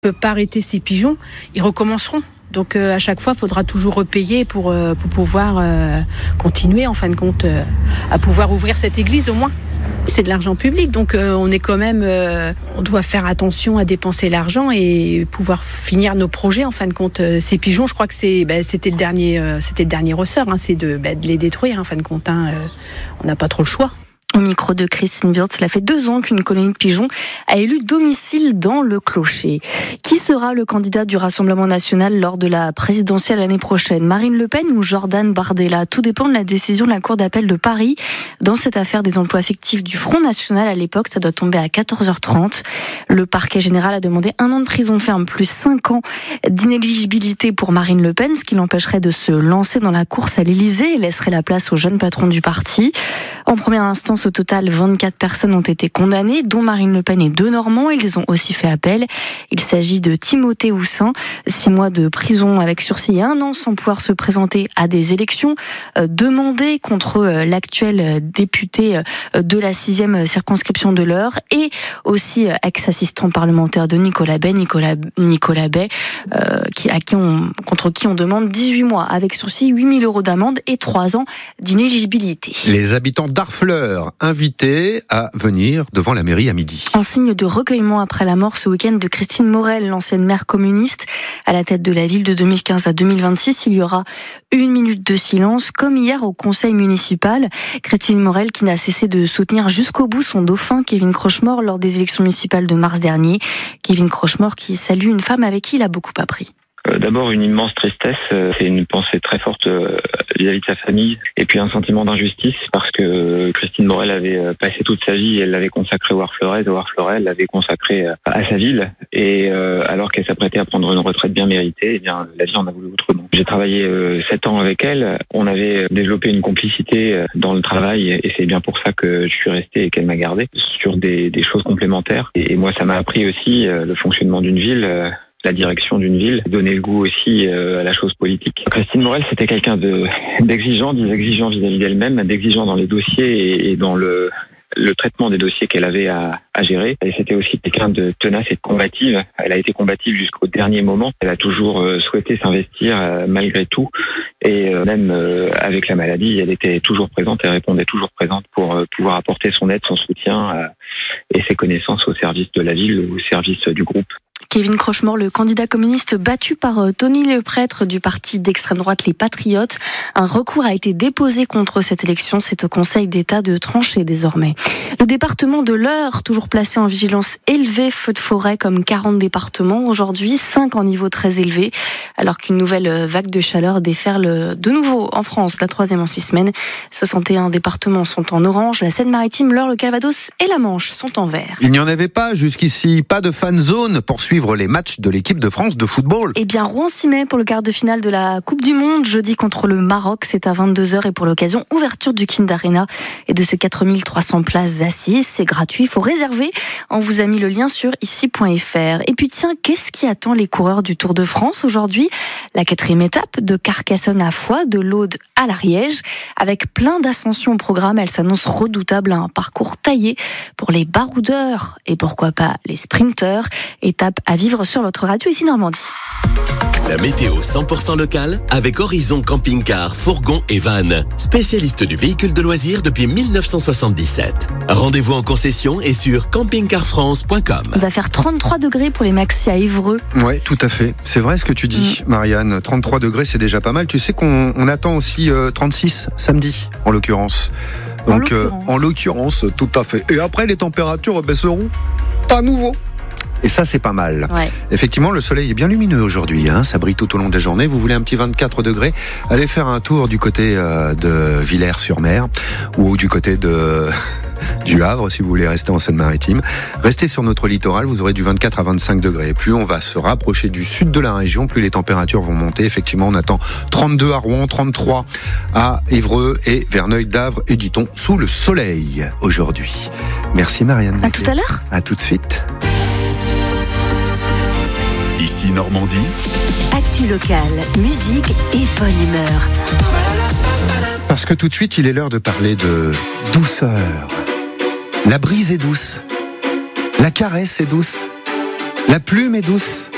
On ne peut pas arrêter ces pigeons, ils recommenceront. Donc à chaque fois, il faudra toujours repayer pour pouvoir continuer, en fin de compte, à pouvoir ouvrir cette église au moins. C'est de l'argent public, donc on est quand même, on doit faire attention à dépenser l'argent et pouvoir finir nos projets. En fin de compte, ces pigeons, je crois que c'était le dernier ressort, c'est de les détruire. En fin de compte, on n'a pas trop le choix. Au micro de Christine Burtz, cela fait 2 ans qu'une colonie de pigeons a élu domicile dans le clocher. Qui sera le candidat du Rassemblement national lors de la présidentielle l'année prochaine ? Marine Le Pen ou Jordan Bardella ? Tout dépend de la décision de la Cour d'appel de Paris. Dans cette affaire des emplois fictifs du Front National, à l'époque, ça doit tomber à 14h30. Le parquet général a demandé 1 an de prison ferme plus 5 ans d'inéligibilité pour Marine Le Pen, ce qui l'empêcherait de se lancer dans la course à l'Élysée et laisserait la place au jeune patron du parti. En première instance, au total, 24 personnes ont été condamnées, dont Marine Le Pen et 2 Normands. Ils ont aussi fait appel. Il s'agit de Timothée Houssin, 6 mois de prison avec sursis et 1 an sans pouvoir se présenter à des élections, demandé contre l'actuel député de la 6e circonscription de l'Eure et aussi ex-assistant parlementaire de Nicolas Bay, contre qui on demande 18 mois avec sursis, 8 000 € d'amende et 3 ans d'inéligibilité. Les habitants d'Harfleur invités à venir devant la mairie à midi. En signe de recueillement après la mort ce week-end de Christine Morel, l'ancienne maire communiste à la tête de la ville de 2015 à 2026, il y aura 1 minute de silence, comme hier au conseil municipal. Christine Morel qui n'a cessé de soutenir jusqu'au bout son dauphin Kevin Crochemort lors des élections municipales de mars dernier. Kevin Crochemort qui salue une femme avec qui il a beaucoup appris. D'abord une immense tristesse, c'est une pensée très forte vis-à-vis de sa famille et puis un sentiment d'injustice parce que Christine Morel avait passé toute sa vie, elle l'avait consacrée au Harfleurais, elle l'avait consacrée à sa ville et alors qu'elle s'apprêtait à prendre une retraite bien méritée, eh bien la vie en a voulu autrement. J'ai travaillé 7 ans avec elle, on avait développé une complicité dans le travail et c'est bien pour ça que je suis resté et qu'elle m'a gardé sur des choses complémentaires et moi ça m'a appris aussi le fonctionnement d'une ville. La direction d'une ville, donner le goût aussi à la chose politique. Christine Morel, c'était quelqu'un d'exigeant vis-à-vis d'elle-même, d'exigeant dans les dossiers et dans le traitement des dossiers qu'elle avait à gérer. Et c'était aussi quelqu'un de tenace et de combative. Elle a été combative jusqu'au dernier moment. Elle a toujours souhaité s'investir malgré tout. Et même avec la maladie, elle était toujours présente, elle répondait toujours présente pour pouvoir apporter son aide, son soutien et ses connaissances au service de la ville, au service du groupe. Kevin Crochemort, le candidat communiste battu par Tony Leprêtre du parti d'extrême droite Les Patriotes. Un recours a été déposé contre cette élection. C'est au Conseil d'État de trancher désormais. Le département de l'Eure, toujours placé en vigilance élevée, feu de forêt comme 40 départements. Aujourd'hui, 5 en niveau très élevé, alors qu'une nouvelle vague de chaleur déferle de nouveau en France, la 3e en 6 semaines. 61 départements sont en orange. La Seine-Maritime, l'Eure, le Calvados et la Manche sont en vert. Il n'y en avait pas jusqu'ici, pas de fan zone pour suivre les matchs de l'équipe de France de football. Eh bien, Rouen-Simet pour le quart de finale de la Coupe du Monde, jeudi contre le Maroc, c'est à 22h et pour l'occasion, ouverture du Kind Arena et de ces 4300 places assises, c'est gratuit, il faut réserver. On vous a mis le lien sur ici.fr. Et puis tiens, qu'est-ce qui attend les coureurs du Tour de France aujourd'hui ? La 4e étape de Carcassonne à Foix, de l'Aude à l'Ariège, avec plein d'ascensions au programme, elle s'annonce redoutable, un parcours taillé pour les baroudeurs et pourquoi pas les sprinteurs. Étape à vivre sur votre radio ici Normandie. La météo 100% locale avec Horizon Camping-Car, Fourgon et Van. Spécialiste du véhicule de loisirs depuis 1977. Rendez-vous en concession et sur campingcarfrance.com. Il va faire 33 degrés pour les maxi à Évreux. Oui, tout à fait. C'est vrai ce que tu dis, Marianne. 33 degrés, c'est déjà pas mal. Tu sais qu'on attend aussi 36 samedi, en l'occurrence. Donc, en l'occurrence, tout à fait. Et après, les températures baisseront à nouveau. Et ça, c'est pas mal. Ouais. Effectivement, le soleil est bien lumineux aujourd'hui. Ça brille tout au long de la journée. Vous voulez un petit 24 degrés ? Allez faire un tour du côté de Villers-sur-Mer ou du côté du Havre, si vous voulez rester en Seine-Maritime. Restez sur notre littoral, vous aurez du 24 à 25 degrés. Plus on va se rapprocher du sud de la région, plus les températures vont monter. Effectivement, on attend 32 à Rouen, 33 à Évreux et Verneuil-d'Avre et dit-on sous le soleil aujourd'hui. Merci Marianne. À tout à l'heure. À tout de suite. Ici Normandie. Actu locale, musique et bonne humeur. Parce que tout de suite, il est l'heure de parler de douceur. La brise est douce. La caresse est douce. La plume est douce.